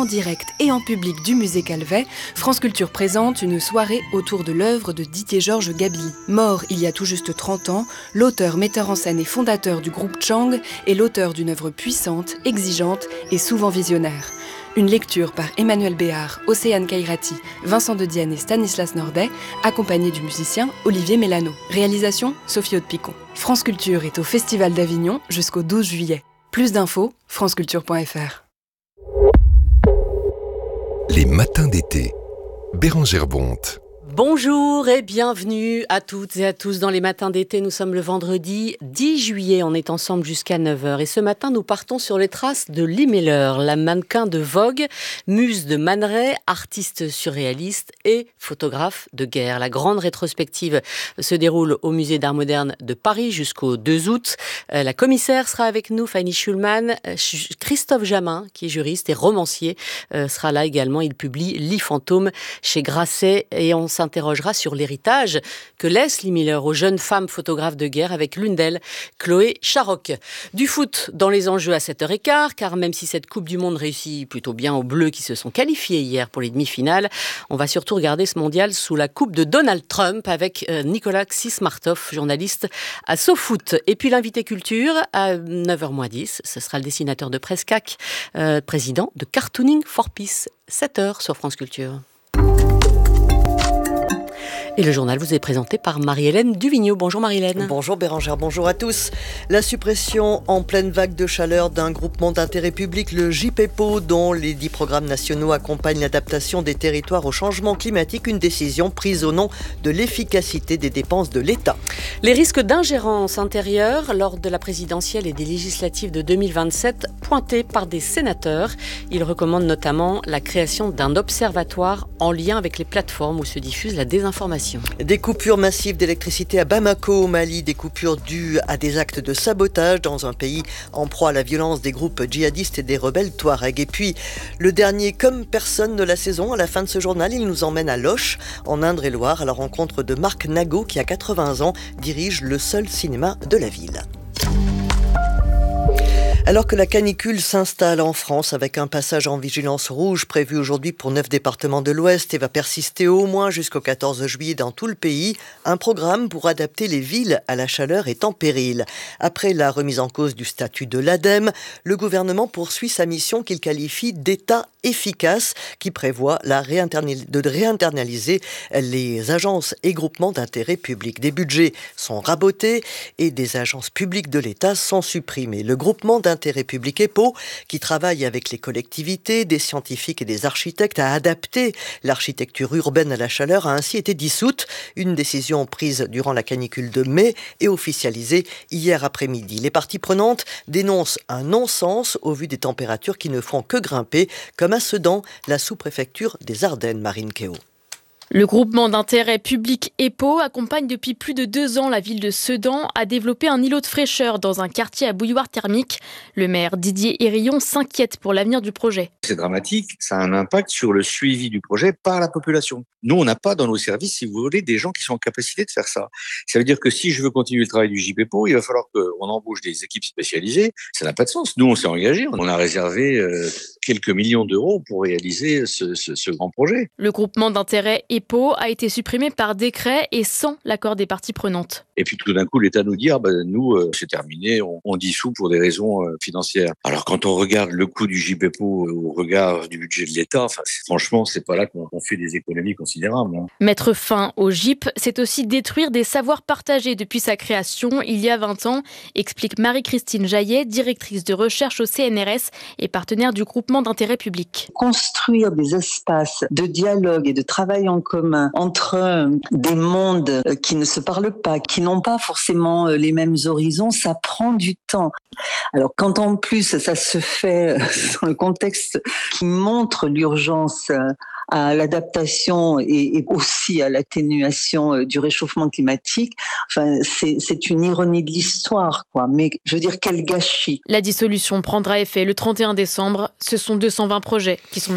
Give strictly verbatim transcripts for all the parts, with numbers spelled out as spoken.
en direct et en public du musée Calvet, France Culture présente une soirée autour de l'œuvre de Didier-Georges Gabilly. Mort il y a tout juste trente ans, l'auteur, metteur en scène et fondateur du groupe Tchang est l'auteur d'une œuvre puissante, exigeante et souvent visionnaire. Une lecture par Emmanuel Béard, Océane Kairati, Vincent de Dienne et Stanislas Nordet, accompagné du musicien Olivier Mélano. Réalisation Sophie Aude-Picon. France Culture est au Festival d'Avignon jusqu'au douze juillet. Plus d'infos, franceculture point f r. Les matins d'été. Bérengère Bonte. Bonjour et bienvenue à toutes et à tous dans les matins d'été. Nous sommes le vendredi dix juillet, on est ensemble jusqu'à neuf heures. Et ce matin, nous partons sur les traces de Lee Miller, la mannequin de Vogue, muse de Man Ray, artiste surréaliste et photographe de guerre. La grande rétrospective se déroule au musée d'art moderne de Paris jusqu'au deux août. La commissaire sera avec nous, Fanny Schulman. Christophe Jamin, qui est juriste et romancier, sera là également. Il publie Lee Fantôme chez Grasset et on s'interrogera sur l'héritage que laisse Lee Miller aux jeunes femmes photographes de guerre avec l'une d'elles, Chloé Charoc. Du foot dans les enjeux à sept heures quinze, car même si cette Coupe du Monde réussit plutôt bien aux Bleus qui se sont qualifiés hier pour les demi-finales, on va surtout regarder ce mondial sous la coupe de Donald Trump avec Nicolas Xismartov, journaliste à SoFoot. Et puis l'invité culture à neuf heures moins dix, ce sera le dessinateur de Prescac, euh, président de Cartooning for Peace. sept heures sur France Culture. Et le journal vous est présenté par Marie-Hélène Duvigneau. Bonjour Marie-Hélène. Bonjour Bérengère, bonjour à tous. La suppression en pleine vague de chaleur d'un groupement d'intérêt public, le JIPEPO, dont les dix programmes nationaux accompagnent l'adaptation des territoires au changement climatique, une décision prise au nom de l'efficacité des dépenses de l'État. Les risques d'ingérence intérieure lors de la présidentielle et des législatives de deux mille vingt-sept pointés par des sénateurs. Ils recommandent notamment la création d'un observatoire en lien avec les plateformes où se diffuse la désinformation. Des coupures massives d'électricité à Bamako, au Mali, des coupures dues à des actes de sabotage dans un pays en proie à la violence des groupes djihadistes et des rebelles Touaregs. Et puis, le dernier comme personne de la saison, à la fin de ce journal, il nous emmène à Loches, en Indre-et-Loire, à la rencontre de Marc Nagot, qui à quatre-vingts ans dirige le seul cinéma de la ville. Alors que la canicule s'installe en France avec un passage en vigilance rouge prévu aujourd'hui pour neuf départements de l'Ouest et va persister au moins jusqu'au quatorze juillet dans tout le pays, un programme pour adapter les villes à la chaleur est en péril. Après la remise en cause du statut de l'ADEME, le gouvernement poursuit sa mission qu'il qualifie d'État efficace qui prévoit la réinternal- de réinternaliser les agences et groupements d'intérêt public. Des budgets sont rabotés et des agences publiques de l'État sont supprimées. Le groupement d'intérêt public EPO, qui travaille avec les collectivités, des scientifiques et des architectes à adapter l'architecture urbaine à la chaleur, a ainsi été dissoute. Une décision prise durant la canicule de mai et officialisée hier après-midi. Les parties prenantes dénoncent un non-sens au vu des températures qui ne font que grimper, comme à Sedan, la sous-préfecture des Ardennes, Marine Kéo. Le groupement d'intérêt public EPO accompagne depuis plus de deux ans la ville de Sedan à développer un îlot de fraîcheur dans un quartier à bouilloire thermique. Le maire Didier Hérillon s'inquiète pour l'avenir du projet. C'est dramatique, ça a un impact sur le suivi du projet par la population. Nous, on n'a pas dans nos services, si vous voulez, des gens qui sont en capacité de faire ça. Ça veut dire que si je veux continuer le travail du JIPEPO, il va falloir qu'on embauche des équipes spécialisées. Ça n'a pas de sens. Nous, on s'est engagés, on a réservé euh, quelques millions d'euros pour réaliser ce, ce, ce grand projet. Le groupement d'intérêt EPO a été supprimé par décret et sans l'accord des parties prenantes. Et puis tout d'un coup, l'État nous dit ah ben, nous, euh, c'est terminé, on, on dissout pour des raisons euh, financières. Alors quand on regarde le coût du JIPEPO au regard du budget de l'État, enfin, c'est, franchement, c'est pas là qu'on, qu'on fait des économies considérables. Hein. Mettre fin au J I P, c'est aussi détruire des savoirs partagés depuis sa création il y a vingt ans, explique Marie-Christine Jaillet, directrice de recherche au C N R S et partenaire du groupement d'intérêt public. Construire des espaces de dialogue et de travail en commun entre des mondes qui ne se parlent pas, qui n'ont pas forcément les mêmes horizons, ça prend du temps. Alors quand en plus ça se fait dans le contexte qui montre l'urgence à l'adaptation et, et aussi à l'atténuation du réchauffement climatique, enfin c'est, c'est une ironie de l'histoire, quoi. Mais je veux dire, quel gâchis. La dissolution prendra effet le trente et un décembre. Ce sont deux cent vingt projets qui sont menacés.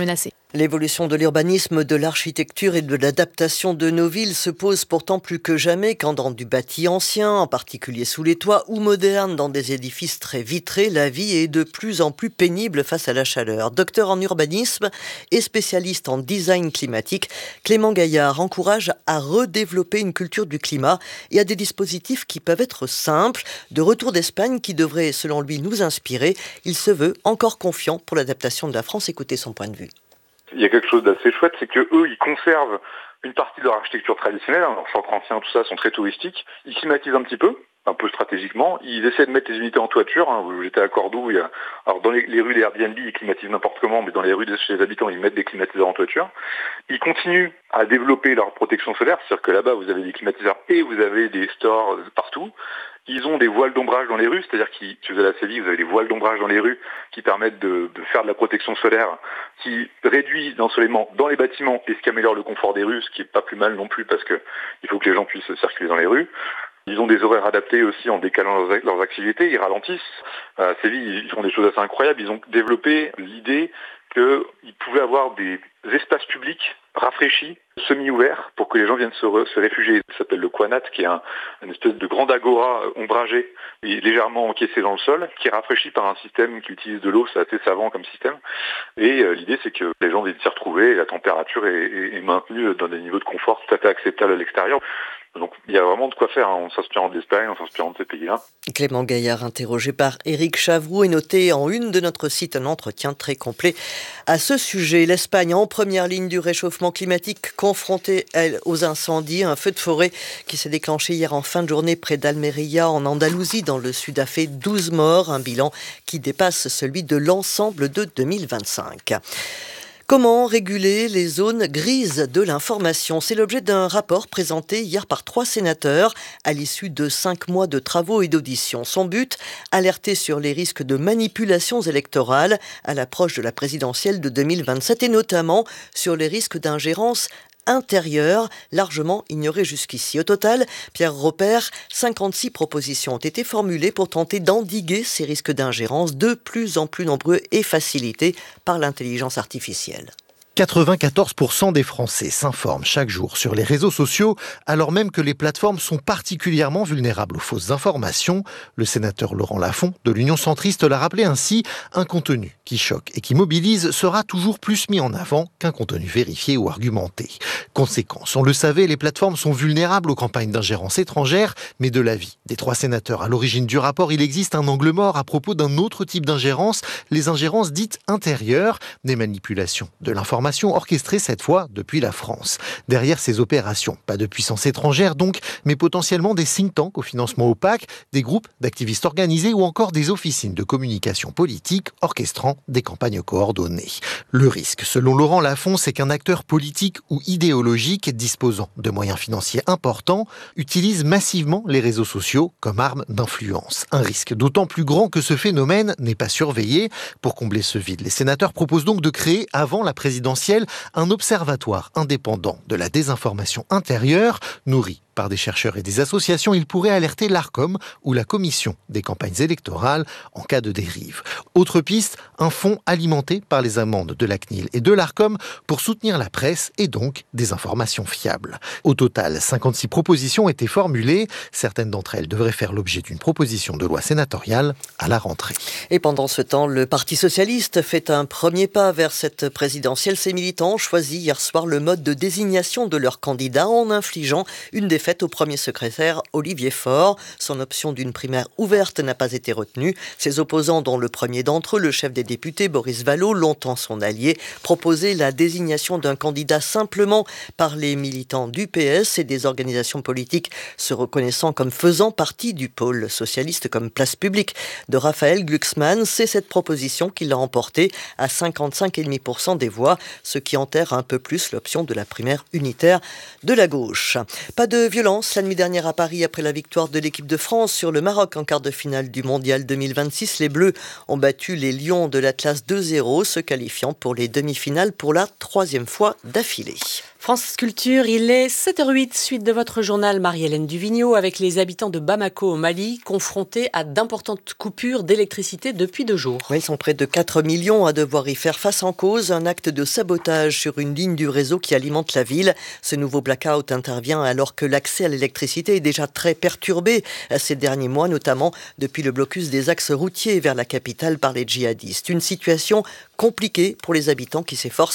L'évolution de l'urbanisme, de l'architecture et de l'adaptation de nos villes se pose pourtant plus que jamais quand dans du bâti ancien, en particulier sous les toits, ou moderne dans des édifices très vitrés, la vie est de plus en plus pénible face à la chaleur. Docteur en urbanisme et spécialiste en design climatique, Clément Gaillard encourage à redévelopper une culture du climat et à des dispositifs qui peuvent être simples. De retour d'Espagne qui devrait, selon lui, nous inspirer, il se veut encore confiant pour l'adaptation de la France. Écoutez son point de vue. Il y a quelque chose d'assez chouette, c'est que eux, ils conservent une partie de leur architecture traditionnelle. Leurs centres anciens, tout ça, sont très touristiques. Ils climatisent un petit peu, un peu stratégiquement. Ils essaient de mettre les unités en toiture. Hein. J'étais à Cordoue, il y a... alors dans les, les rues des Airbnb, ils climatisent n'importe comment, mais dans les rues de chez les habitants, ils mettent des climatiseurs en toiture. Ils continuent à développer leur protection solaire, c'est-à-dire que là-bas, vous avez des climatiseurs et vous avez des stores partout. Ils ont des voiles d'ombrage dans les rues, c'est-à-dire que si vous allez à Séville, vous avez des voiles d'ombrage dans les rues qui permettent de, de faire de la protection solaire, qui réduit l'ensoleillement dans les bâtiments et ce qui améliore le confort des rues, ce qui est pas plus mal non plus parce que il faut que les gens puissent circuler dans les rues. Ils ont des horaires adaptés aussi en décalant leurs, leurs activités, ils ralentissent. À Séville, ils font des choses assez incroyables. Ils ont développé l'idée qu'ils pouvaient avoir des espaces publics rafraîchis, semi-ouverts, pour que les gens viennent se, re, se réfugier. Ça s'appelle le Quanat, qui est un, une espèce de grande agora ombragée et légèrement encaissée dans le sol, qui est rafraîchi par un système qui utilise de l'eau, c'est assez savant comme système. Et euh, l'idée, c'est que les gens viennent s'y retrouver et la température est, est, est maintenue dans des niveaux de confort tout à fait acceptables à l'extérieur. Donc il y a vraiment de quoi faire, hein, en s'inspirant de l'Espagne, en s'inspirant de ces pays-là. Clément Gaillard, interrogé par Éric Chavroux, et noté en une de notre site un entretien très complet à ce sujet. L'Espagne en première ligne du réchauffement climatique, confrontée elle aux incendies. Un feu de forêt qui s'est déclenché hier en fin de journée près d'Almeria en Andalousie dans le sud a fait douze morts, un bilan qui dépasse celui de l'ensemble de deux mille vingt-cinq. Comment réguler les zones grises de l'information ? C'est l'objet d'un rapport présenté hier par trois sénateurs à l'issue de cinq mois de travaux et d'auditions. Son but, alerter sur les risques de manipulations électorales à l'approche de la présidentielle de deux mille vingt-sept et notamment sur les risques d'ingérence intérieure, largement ignorée jusqu'ici. Au total, Pierre Robert, cinquante-six propositions ont été formulées pour tenter d'endiguer ces risques d'ingérence de plus en plus nombreux et facilités par l'intelligence artificielle. quatre-vingt-quatorze pour cent des Français s'informent chaque jour sur les réseaux sociaux, alors même que les plateformes sont particulièrement vulnérables aux fausses informations. Le sénateur Laurent Lafont de l'Union centriste l'a rappelé ainsi, un contenu qui choque et qui mobilise sera toujours plus mis en avant qu'un contenu vérifié ou argumenté. Conséquence, on le savait, les plateformes sont vulnérables aux campagnes d'ingérence étrangère, mais de l'avis des trois sénateurs à l'origine du rapport, il existe un angle mort à propos d'un autre type d'ingérence, les ingérences dites intérieures, des manipulations de l'information orchestrée cette fois depuis la France. Derrière ces opérations, pas de puissance étrangère donc, mais potentiellement des think tanks au financement opaque, des groupes d'activistes organisés ou encore des officines de communication politique orchestrant des campagnes coordonnées. Le risque, selon Laurent Lafont, c'est qu'un acteur politique ou idéologique disposant de moyens financiers importants utilise massivement les réseaux sociaux comme arme d'influence. Un risque d'autant plus grand que ce phénomène n'est pas surveillé. Pour combler ce vide, les sénateurs proposent donc de créer, avant la présidentielle, un observatoire indépendant de la désinformation intérieure, nourri par des chercheurs et des associations. Il pourrait alerter l'Arcom ou la Commission des campagnes électorales en cas de dérive. Autre piste, un fonds alimenté par les amendes de la C N I L et de l'Arcom pour soutenir la presse et donc des informations fiables. Au total, cinquante-six propositions ont été formulées. Certaines d'entre elles devraient faire l'objet d'une proposition de loi sénatoriale à la rentrée. Et pendant ce temps, le Parti socialiste fait un premier pas vers cette présidentielle. Ses militants ont choisi hier soir le mode de désignation de leur candidat en infligeant une défaite au premier secrétaire Olivier Faure. Son option d'une primaire ouverte n'a pas été retenue. Ses opposants, dont le premier d'entre eux, le chef des députés Boris Vallaud, longtemps son allié, proposaient la désignation d'un candidat simplement par les militants du P S et des organisations politiques se reconnaissant comme faisant partie du pôle socialiste comme Place Publique de Raphaël Glucksmann. C'est cette proposition qui l'a emporté à cinquante-cinq virgule cinq pour cent des voix, ce qui enterre un peu plus l'option de la primaire unitaire de la gauche. Pas de violence la nuit dernière à Paris après la victoire de l'équipe de France sur le Maroc en quart de finale du Mondial deux mille vingt-six. Les Bleus ont battu les Lions de l'Atlas deux zéro, se qualifiant pour les demi-finales pour la troisième fois d'affilée. France Culture, il est sept heures huit, suite de votre journal Marie-Hélène Duvigneau, avec les habitants de Bamako au Mali, confrontés à d'importantes coupures d'électricité depuis deux jours. Oui, ils sont près de quatre millions à devoir y faire face, en cause un acte de sabotage sur une ligne du réseau qui alimente la ville. Ce nouveau blackout intervient alors que l'accès à l'électricité est déjà très perturbé ces derniers mois, notamment depuis le blocus des axes routiers vers la capitale par les djihadistes. Une situation compliquée pour les habitants qui s'efforcent